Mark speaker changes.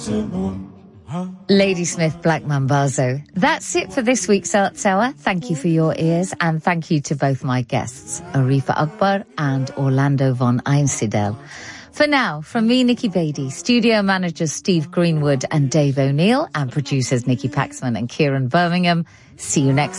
Speaker 1: Ladysmith Black Mambazo. That's it for this week's Arts Hour. Thank you for your ears, and thank you to both my guests, Arifa Akbar and Orlando von Einsiedel. For now, from me, Nikki Beatty, studio managers Steve Greenwood and Dave O'Neill, and producers Nikki Paxman and Kieran Birmingham. See you next